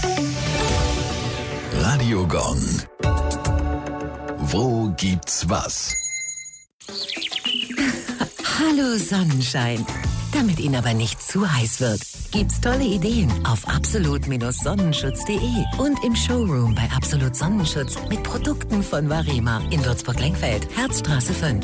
Radio Gong. Wo gibt's was? Hallo Sonnenschein. Damit Ihnen aber nicht zu heiß wird, gibt's tolle Ideen auf absolut-sonnenschutz.de und im Showroom bei Absolut Sonnenschutz mit Produkten von Varema in Würzburg-Lenkfeld, Herzstraße 5.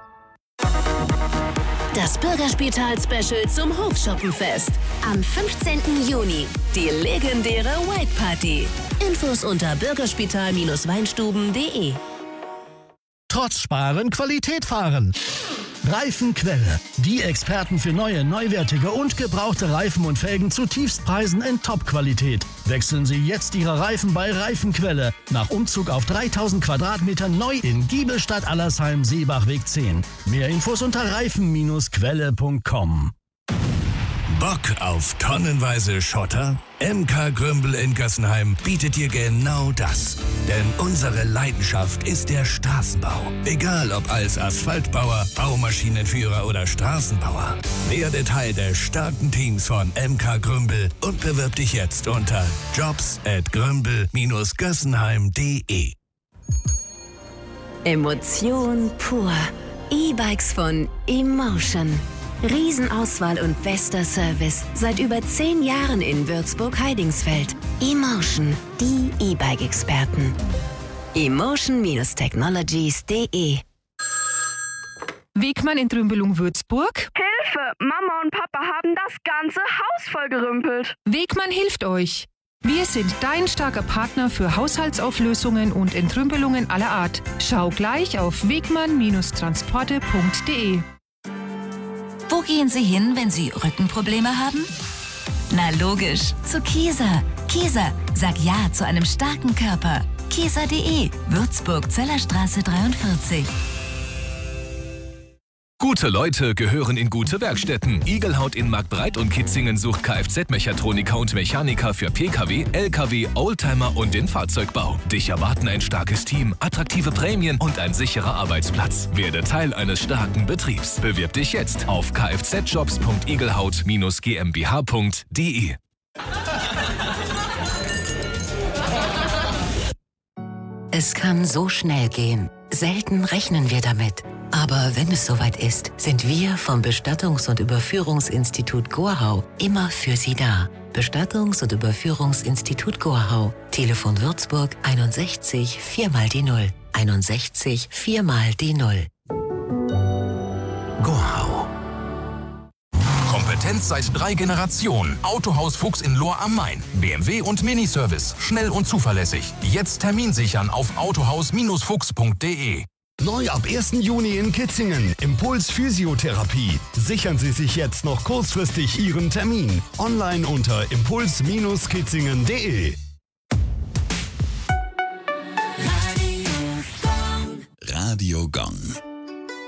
Das Bürgerspital-Special zum Hofschoppenfest. Am 15. Juni. Die legendäre White Party. Infos unter bürgerspital-weinstuben.de. Trotz Sparen Qualität fahren. Reifenquelle. Die Experten für neue, neuwertige und gebrauchte Reifen und Felgen zu Tiefstpreisen in Top-Qualität. Wechseln Sie jetzt Ihre Reifen bei Reifenquelle. Nach Umzug auf 3000 Quadratmetern neu in Giebelstadt-Allersheim-Seebachweg 10. Mehr Infos unter reifen-quelle.com. Bock auf tonnenweise Schotter? MK Grümbel in Gössenheim bietet dir genau das. Denn unsere Leidenschaft ist der Straßenbau. Egal ob als Asphaltbauer, Baumaschinenführer oder Straßenbauer. Werde Teil des starken Teams von MK Grümbel und bewirb dich jetzt unter jobs@grümbel-gössenheim.de. Emotion pur. E-Bikes von Emotion. Riesenauswahl und bester Service. Seit über 10 Jahren in Würzburg-Heidingsfeld. Emotion, die E-Bike-Experten. Emotion-Technologies.de. Wegmann in Trümbelung Würzburg. Hilfe! Mama und Papa haben das ganze Haus vollgerümpelt. Wegmann hilft euch. Wir sind dein starker Partner für Haushaltsauflösungen und Entrümpelungen aller Art. Schau gleich auf wegmann-transporte.de. Wo gehen Sie hin, wenn Sie Rückenprobleme haben? Na logisch, zu Kieser. Kieser, sag Ja zu einem starken Körper. Kieser.de, Würzburg-Zellerstraße 43. Gute Leute gehören in gute Werkstätten. Igelhaut in Marktbreit und Kitzingen sucht Kfz-Mechatroniker und Mechaniker für Pkw, Lkw, Oldtimer und den Fahrzeugbau. Dich erwarten ein starkes Team, attraktive Prämien und ein sicherer Arbeitsplatz. Werde Teil eines starken Betriebs. Bewirb dich jetzt auf kfzjobs.igelhaut-gmbh.de. Es kann so schnell gehen. Selten rechnen wir damit. Aber wenn es soweit ist, sind wir vom Bestattungs- und Überführungsinstitut Gorhau immer für Sie da. Bestattungs- und Überführungsinstitut Gorhau. Telefon Würzburg 61 4 mal die 0. 61 4 mal die 0. Gorhau. Kompetenz seit 3 Generationen. Autohaus Fuchs in Lohr am Main. BMW und Miniservice. Schnell und zuverlässig. Jetzt Termin sichern auf autohaus-fuchs.de. Neu ab 1. Juni in Kitzingen. Impuls Physiotherapie. Sichern Sie sich jetzt noch kurzfristig Ihren Termin. Online unter impuls-kitzingen.de. Radio Gong.